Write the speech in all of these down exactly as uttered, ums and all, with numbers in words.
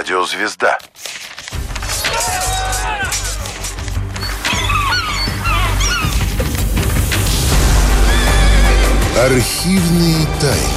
Радиозвезда. Архивные тайны.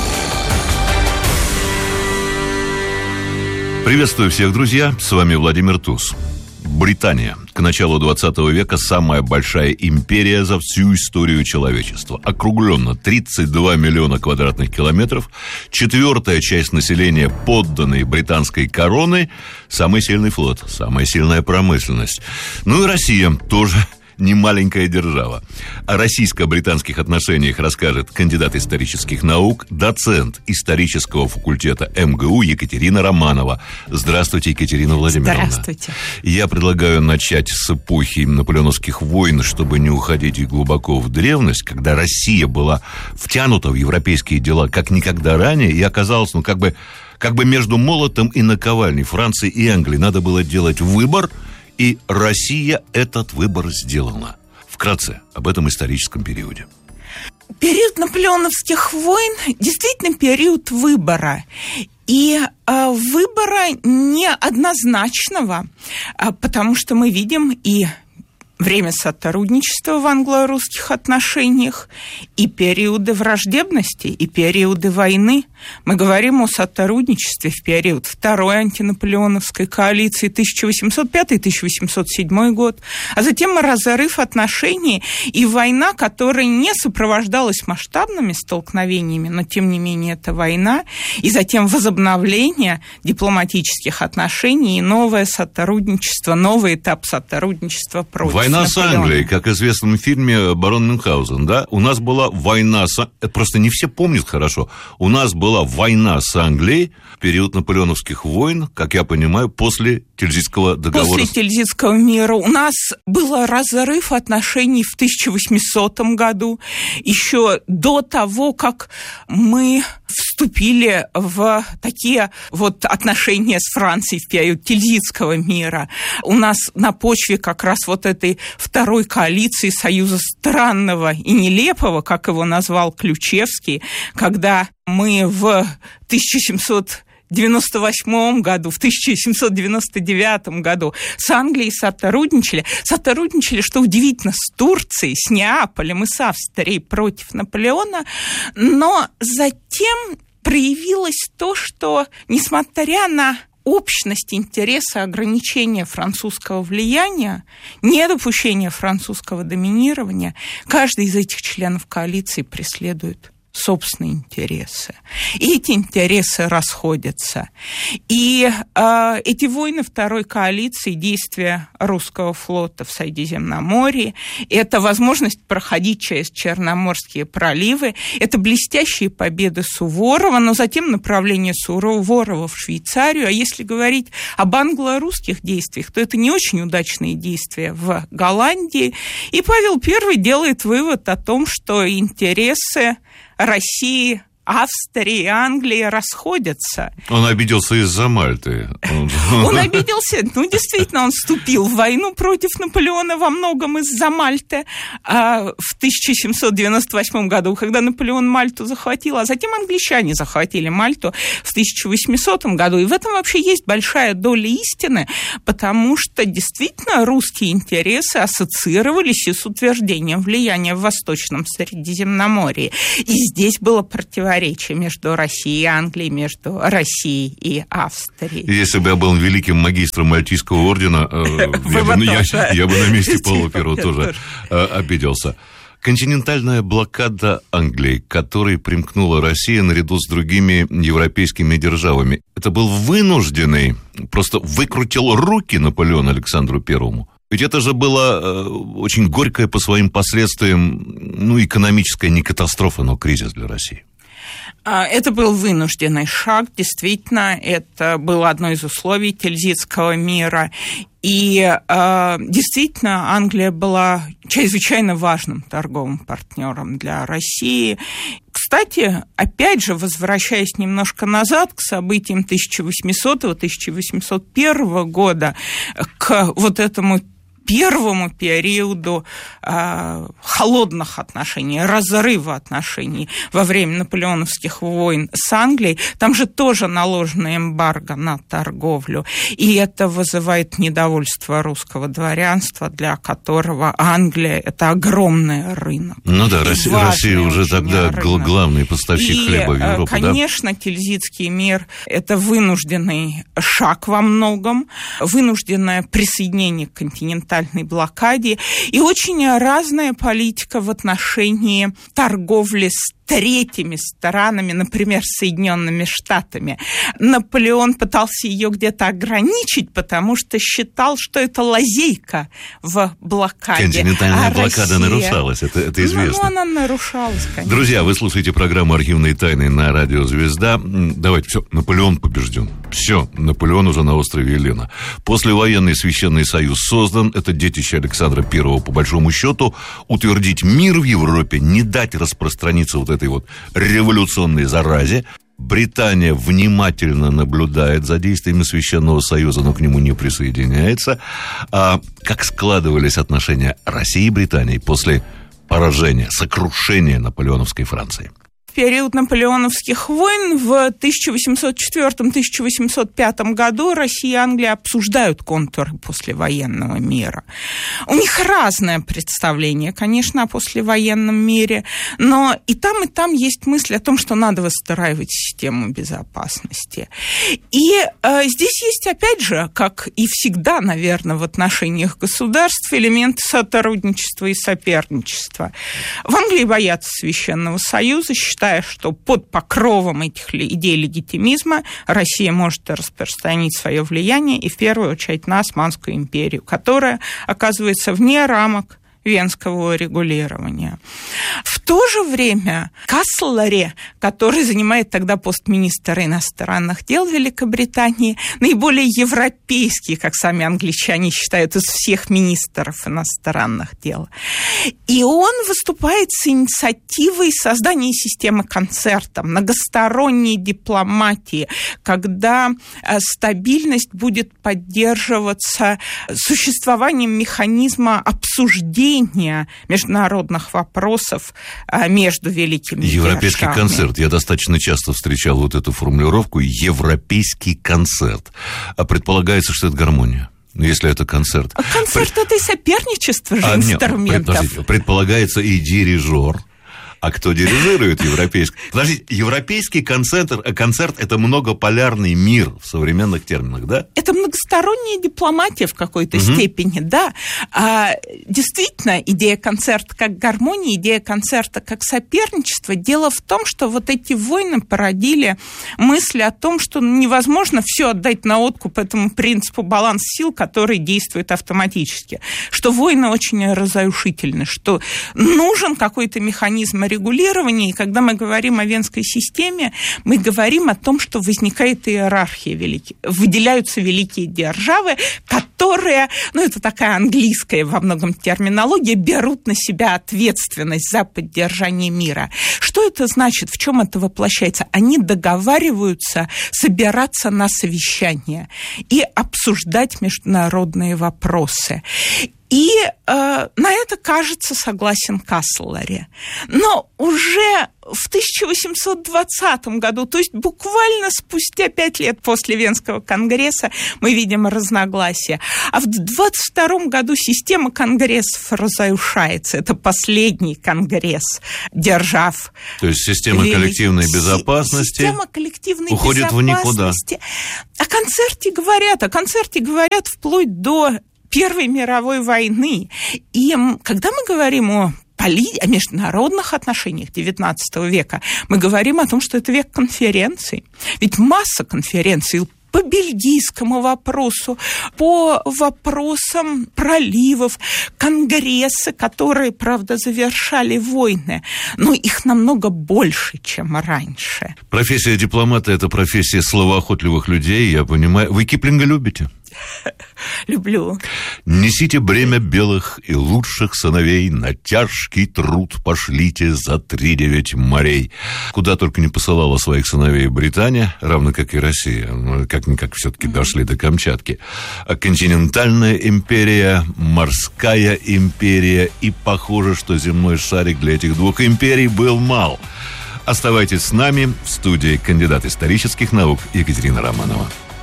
Приветствую всех, друзья. С вами Владимир Туз. Британия. К началу двадцатого века самая большая империя за всю историю человечества. Округленно тридцать два миллиона квадратных километров. Четвертая часть населения подданной британской короны. Самый сильный флот, самая сильная промышленность. Ну и Россия тоже не маленькая держава. О российско-британских отношениях расскажет кандидат исторических наук, доцент исторического факультета эм гэ у Екатерина Романова. Здравствуйте, Екатерина Владимировна. Здравствуйте. Я предлагаю начать с эпохи наполеоновских войн, чтобы не уходить глубоко в древность, когда Россия была втянута в европейские дела как никогда ранее и оказалась, ну, как бы, как бы между молотом и наковальней Франции и Англии. Надо было делать выбор, и Россия этот выбор сделала. Вкратце об этом историческом периоде. Период наполеоновских войн действительно период выбора. И э, выбора неоднозначного, э, потому что мы видим и время сотрудничества в англо-русских отношениях, и периоды враждебности, и периоды войны. Мы говорим о сотрудничестве в период Второй антинаполеоновской коалиции тысяча восемьсот пятый — тысяча восемьсот седьмой год, а затем разрыв отношений и война, которая не сопровождалась масштабными столкновениями, но тем не менее это война, и затем возобновление дипломатических отношений и новое сотрудничество, новый этап сотрудничества против Война с Англией, как известно в фильме «Барон Мюнхгаузен», да? У нас была война с... Это просто не все помнят хорошо. У нас была война с Англией в период наполеоновских войн, как я понимаю, после Тильзитского договора. После Тильзитского мира. У нас был разрыв отношений в тысяча восьмисотом году, еще до того, как мы вступили в такие вот отношения с Францией в период Тильзитского мира. У нас на почве как раз вот этой второй коалиции, союза странного и нелепого, как его назвал Ключевский, когда мы в тысяча семьсот девяносто восьмом году, в тысяча семьсот девяносто девятом году с Англией сотрудничали. Сотрудничали, что удивительно, с Турцией, с Неаполем и с Австрией против Наполеона. Но затем проявилось то, что, несмотря на общность интереса ограничения французского влияния, недопущения французского доминирования, каждый из этих членов коалиции преследует собственные интересы. И эти интересы расходятся. И э, эти войны второй коалиции, действия русского флота в Средиземноморье, это возможность проходить через Черноморские проливы, это блестящие победы Суворова, но затем направление Суворова в Швейцарию. А если говорить об англо-русских действиях, то это не очень удачные действия в Голландии. И Павел Первый делает вывод о том, что интересы России, Австрии и Англии расходятся. Он обиделся из-за Мальты. Он обиделся, ну, действительно, он вступил в войну против Наполеона во многом из-за Мальты а в тысяча семьсот девяносто восьмом году, когда Наполеон Мальту захватил, а затем англичане захватили Мальту в тысяча восьмисотом году. И в этом вообще есть большая доля истины, потому что действительно русские интересы ассоциировались и с утверждением влияния в Восточном Средиземноморье. И здесь было противоречие между Россией и Англией, между Россией и Австрией. Если бы я был великим магистром Мальтийского ордена, я бы, я, я бы на месте Павла Первого тоже обиделся. Континентальная блокада Англии, к которой примкнула Россия наряду с другими европейскими державами, это был вынужденный, просто выкрутил руки Наполеон Александру Первому. Ведь это же была э, очень горькая по своим последствиям, ну, экономическая не катастрофа, но кризис для России. Это был вынужденный шаг, действительно, это было одно из условий Тильзитского мира. И э, действительно, Англия была чрезвычайно важным торговым партнером для России. Кстати, опять же, возвращаясь немножко назад к событиям тысяча восьмисотого — тысяча восемьсот первого года, к вот этому первому периоду э, холодных отношений, разрыва отношений во время наполеоновских войн с Англией. Там же тоже наложена эмбарго на торговлю, и это вызывает недовольство русского дворянства, для которого Англия – это огромный рынок. Ну да, Россия, Россия уже тогда рынок. Главный поставщик и, хлеба в Европу. Конечно, да? Тильзитский мир – это вынужденный шаг во многом, вынужденное присоединение к континентальной блокаде и очень разная политика в отношении торговли с третьими странами, например, Соединенными Штатами. Наполеон пытался ее где-то ограничить, потому что считал, что это лазейка в блокаде. Континентальная а блокада Россия... нарушалась, это, это известно. Ну, она нарушалась, конечно. Друзья, вы слушаете программу «Архивные тайны» на радио «Звезда». Давайте, все, Наполеон побежден. Все, Наполеон уже на острове Елена. Послевоенный Священный Союз создан. Это детище Александра Первого, по большому счету. Утвердить мир в Европе, не дать распространиться вот этой вот революционной заразе. Британия внимательно наблюдает за действиями Священного Союза, но к нему не присоединяется. А как складывались отношения России и Британии после поражения, сокрушения наполеоновской Франции? В период наполеоновских войн в тысяча восемьсот четвёртом — тысяча восемьсот пятом году Россия и Англия обсуждают контуры послевоенного мира. У них разное представление, конечно, о послевоенном мире, но и там, и там есть мысль о том, что надо выстраивать систему безопасности. И э, здесь есть, опять же, как и всегда, наверное, в отношениях государств, элементы сотрудничества и соперничества. В Англии боятся Священного Союза, считая, что под покровом этих идей легитимизма Россия может распространить свое влияние и в первую очередь на Османскую империю, которая оказывается вне рамок венского регулирования. В то же время Каслари, который занимает тогда пост министра иностранных дел Великобритании, наиболее европейский, как сами англичане считают, из всех министров иностранных дел. И он выступает с инициативой создания системы концерта, многосторонней дипломатии, когда стабильность будет поддерживаться существованием механизма обсуждения международных вопросов между великими Европейский державами. концерт. Я достаточно часто встречал вот эту формулировку «европейский концерт». А предполагается, что это гармония. Если это концерт. А концерт Пред... – это и соперничество же а, инструментов. Нет, предполагается и дирижер. А кто дирижирует европейский? Подождите, европейский концерт, концерт – это многополярный мир в современных терминах, да? Это многосторонняя дипломатия в какой-то угу. степени, да. А, действительно, идея концерта как гармония, идея концерта как соперничество. Дело в том, что вот эти войны породили мысль о том, что невозможно все отдать на откуп этому принципу баланс сил, который действует автоматически. Что войны очень разрушительны, что нужен какой-то механизм регулирования, и когда мы говорим о Венской системе, мы говорим о том, что возникает иерархия великих, выделяются великие державы, которые, ну, это такая английская во многом терминология, берут на себя ответственность за поддержание мира. Что это значит? В чем это воплощается? Они договариваются собираться на совещания и обсуждать международные вопросы. И э, на это, кажется, согласен Каслари. Но уже в тысяча восемьсот двадцатом году, то есть буквально спустя пять лет после Венского конгресса, мы видим разногласия. А в двадцать втором году система конгрессов разрушается. Это последний конгресс держав. То есть система Вели... коллективной безопасности система коллективной уходит в никуда. О концерте говорят, о концерте говорят вплоть до Первой мировой войны. И когда мы говорим о поли... о международных отношениях девятнадцатого века, мы говорим о том, что это век конференций. Ведь масса конференций по бельгийскому вопросу, по вопросам проливов, конгрессы, которые, правда, завершали войны, но их намного больше, чем раньше. Профессия дипломата – это профессия словоохотливых людей, я понимаю. Вы Киплинга любите? Люблю. Несите бремя белых и лучших сыновей, на тяжкий труд пошлите за три девять морей. Куда только не посылала своих сыновей Британия, равно как и Россия. Как-никак все-таки дошли до Камчатки. Континентальная империя, морская империя, и похоже, что земной шарик для этих двух империй был мал. Оставайтесь с нами. В студии кандидат исторических наук Екатерина Романова.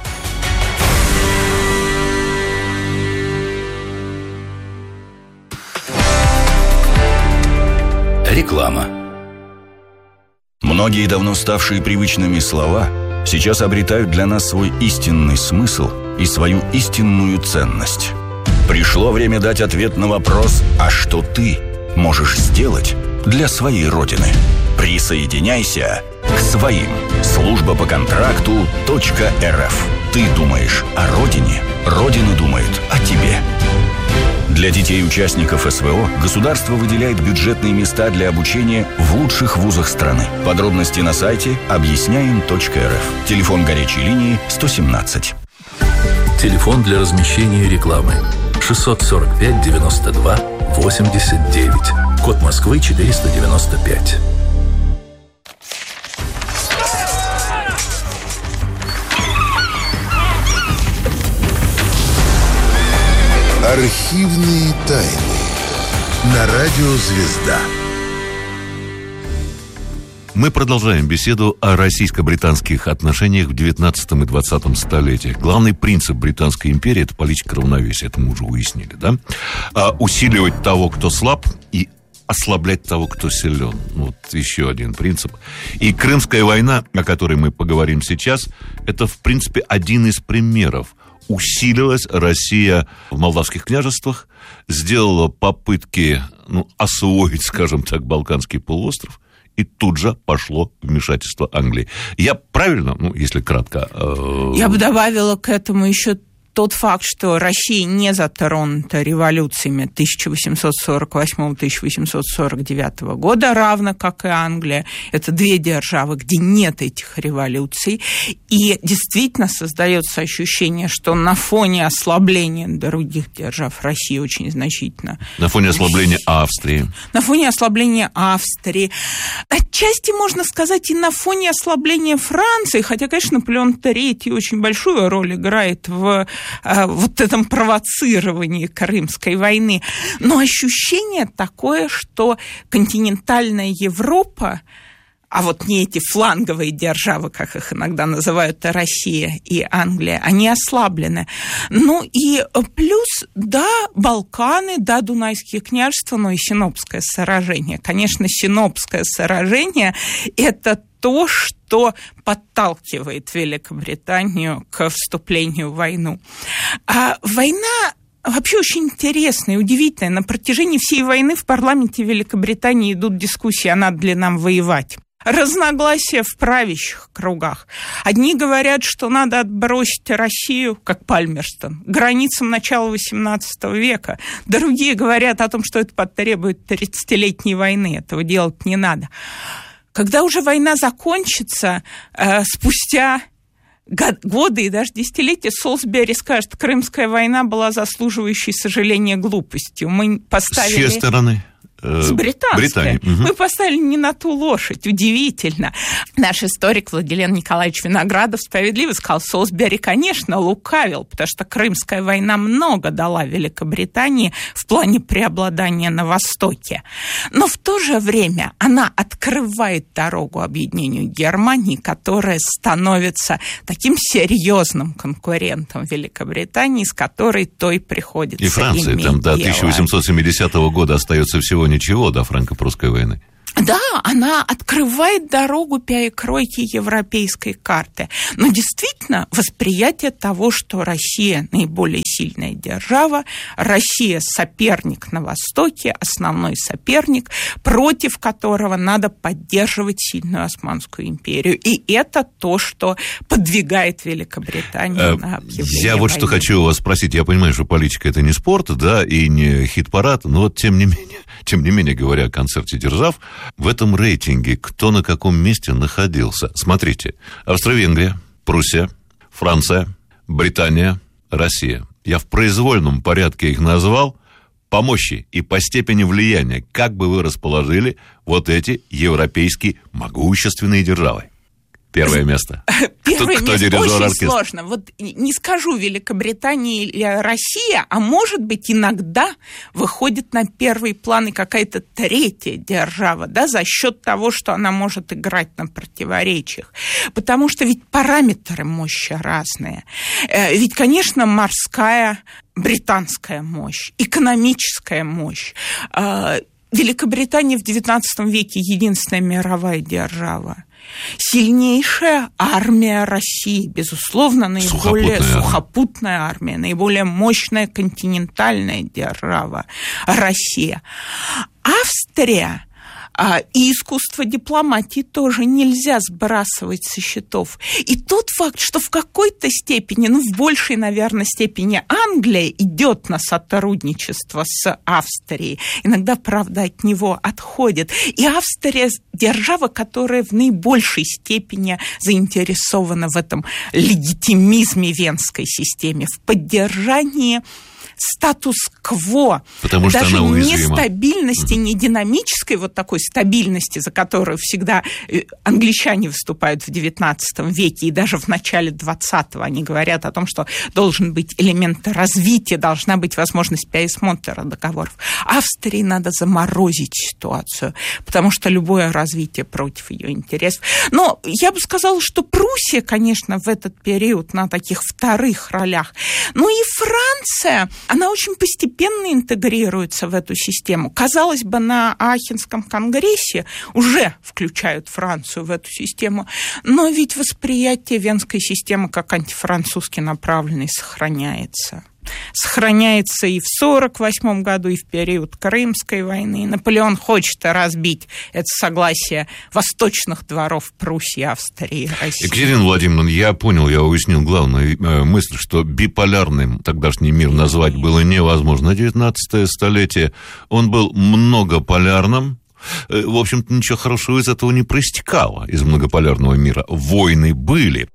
Реклама. Многие давно ставшие привычными слова сейчас обретают для нас свой истинный смысл и свою истинную ценность. Пришло время дать ответ на вопрос: а что ты можешь сделать для своей Родины? Присоединяйся к своим. Служба по контракту .рф. Ты думаешь о Родине, Родина думает о тебе. Для детей-участников СВО государство выделяет бюджетные места для обучения в лучших вузах страны. Подробности на сайте объясняем точка эр эф. Телефон горячей линии сто семнадцать. Телефон для размещения рекламы шестьсот сорок пять девяносто два восемьдесят девять. Код Москвы четыреста девяносто пять. Архивные тайны на радио «Звезда». Мы продолжаем беседу о российско-британских отношениях в девятнадцатом и двадцатом столетиях. Главный принцип Британской империи – это политика равновесия, это мы уже уяснили, да? А усиливать того, кто слаб, и ослаблять того, кто силен. Вот еще один принцип. И Крымская война, о которой мы поговорим сейчас, это, в принципе, один из примеров. Усилилась Россия в молдавских княжествах, сделала попытки, ну, освоить, скажем так, Балканский полуостров, и тут же пошло вмешательство Англии. Я правильно, ну, если кратко... Э... Я бы добавила к этому еще тот факт, что Россия не затронута революциями тысяча восемьсот сорок восьмого — тысяча восемьсот сорок девятого года, равно как и Англия. Это две державы, где нет этих революций. И действительно создается ощущение, что на фоне ослабления других держав России очень значительно. На фоне ослабления Австрии. На фоне ослабления Австрии. Отчасти, можно сказать, и на фоне ослабления Франции, хотя, конечно, Наполеон третий очень большую роль играет в вот этом провоцировании Крымской войны. Но ощущение такое, что континентальная Европа, а вот не эти фланговые державы, как их иногда называют, Россия и Англия, они ослаблены. Ну и плюс, да, Балканы, да, Дунайские княжества, но и Синопское сражение. Конечно, Синопское сражение – это то, что подталкивает Великобританию к вступлению в войну. А война вообще очень интересная и удивительная. На протяжении всей войны в парламенте Великобритании идут дискуссии, а надо ли нам воевать. Разногласия в правящих кругах. Одни говорят, что надо отбросить Россию, как Пальмерстон, к границам начала восемнадцатого века. Другие говорят о том, что это потребует тридцатилетней войны. Этого делать не надо. Когда уже война закончится, э, спустя год, годы и даже десятилетия, Солсбери скажет, Крымская война была заслуживающей сожаления глупостью. Мы поставили... С чьей стороны? С британской. Угу. Мы поставили не на ту лошадь. Удивительно. Наш историк Владилен Николаевич Виноградов справедливо сказал, Солсбери, конечно, лукавил, потому что Крымская война много дала Великобритании в плане преобладания на Востоке. Но в то же время она открывает дорогу объединению Германии, которая становится таким серьезным конкурентом Великобритании, с которой той приходится иметь дело. И Франция там до тысяча восемьсот семидесятого года остается всего ничего до франко-прусской войны. Да, она открывает дорогу перекройки европейской карты. Но действительно, восприятие того, что Россия наиболее сильная держава, Россия соперник на Востоке, основной соперник, против которого надо поддерживать сильную Османскую империю. И это то, что подвигает Великобританию а, на объявление Я вот войны. Что хочу у вас спросить. Я понимаю, что политика – это не спорт, да, и не хит-парад, но вот тем не менее, тем не менее, говоря о концерте держав, в этом рейтинге кто на каком месте находился? Смотрите, Австро-Венгрия, Пруссия, Франция, Британия, Россия. Я в произвольном порядке их назвал по мощи и по степени влияния. Как бы вы расположили вот эти европейские могущественные державы? Первое место. Первое кто, кто место очень оркестра? сложно. Вот не скажу Великобритания или Россия, а может быть иногда выходит на первый план и какая-то третья держава, да, за счет того, что она может играть на противоречиях. Потому что ведь параметры мощи разные. Ведь, конечно, морская британская мощь, экономическая мощь. Великобритания в девятнадцатом веке единственная мировая держава. Сильнейшая армия России, безусловно, наиболее сухопутная, сухопутная армия, наиболее мощная континентальная держава Россия. Австрия и искусство дипломатии тоже нельзя сбрасывать со счетов. И тот факт, что в какой-то степени, ну, в большей, наверное, степени Англия идет на сотрудничество с Австрией, иногда, правда, от него отходит. И Австрия – держава, которая в наибольшей степени заинтересована в этом легитимизме венской системы, в поддержании статус-кво, потому что даже она не уязвима. стабильности, не динамической вот такой стабильности, за которую всегда англичане выступают в девятнадцатом веке, и даже в начале двадцатого они говорят о том, что должен быть элемент развития, должна быть возможность пересмотра договоров. Австрии надо заморозить ситуацию, потому что любое развитие против ее интересов. Но я бы сказала, что Пруссия, конечно, в этот период на таких вторых ролях. Ну и Франция, она очень постепенно интегрируется в эту систему. Казалось бы, на Аахенском конгрессе уже включают Францию в эту систему, но ведь восприятие венской системы как антифранцузски направленной сохраняется. Сохраняется и в сорок восьмом году, и в период Крымской войны. Наполеон хочет разбить это согласие восточных дворов Пруссии, Австрии и России. Екатерина Владимировна, я понял, я уяснил главную мысль, что биполярным тогдашний мир назвать было невозможно. девятнадцатое столетие, он был многополярным. В общем-то, ничего хорошего из этого не проистекало, из многополярного мира. Войны были.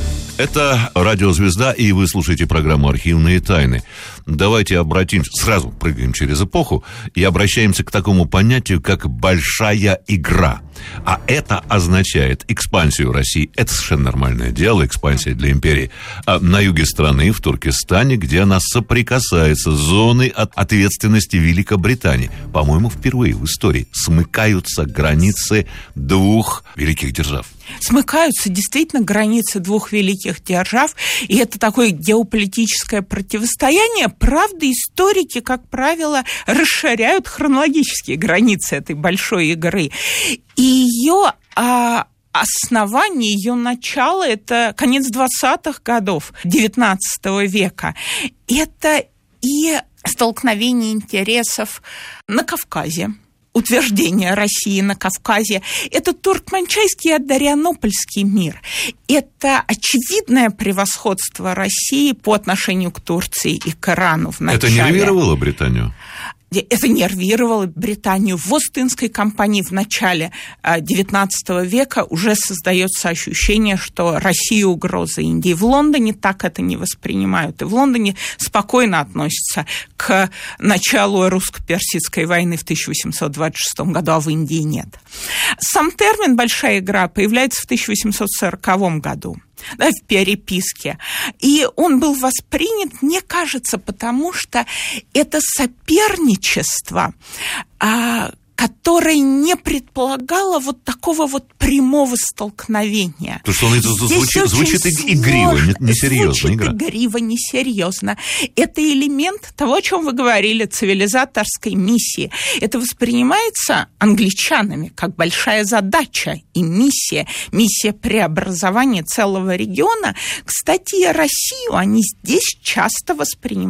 Это «Радиозвезда», и вы слушаете программу «Архивные тайны». Давайте обратимся, сразу прыгаем через эпоху и обращаемся к такому понятию, как «большая игра». А это означает экспансию России. Это совершенно нормальное дело, экспансия для империи. А на юге страны, в Туркестане, где она соприкасается с зоной от ответственности Великобритании. По-моему, впервые в истории смыкаются границы двух великих держав. Смыкаются действительно границы двух великих держав, и это такое геополитическое противостояние. Правда, историки, как правило, расширяют хронологические границы этой большой игры. И ее а, основание, ее начало – это конец двадцатых годов девятнадцатого века. Это и столкновение интересов на Кавказе, утверждение России на Кавказе. Это туркменчайский и адрианопольский мир. Это очевидное превосходство России по отношению к Турции и к Ирану в начале. Это нервировало Британию? Это нервировало Британию. В Остинской кампании в начале девятнадцатого века уже создается ощущение, что Россия угроза Индии. В Лондоне так это не воспринимают. И в Лондоне спокойно относятся к началу русско-персидской войны в тысяча восемьсот двадцать шестом году, а в Индии нет. Сам термин «большая игра» появляется в тысяча восемьсот сороковом году. Да, в переписке. И он был воспринят, мне кажется, потому что это соперничество, а, которое не предполагало вот такого вот прямого столкновения. То, что он звучит, звучит игриво, несерьезно. Звучит игра. игриво, несерьезно. Это элемент того, о чем вы говорили, цивилизаторской миссии. Это воспринимается англичанами как большая задача и миссия, миссия преобразования целого региона. Кстати, Россию они здесь часто воспринимают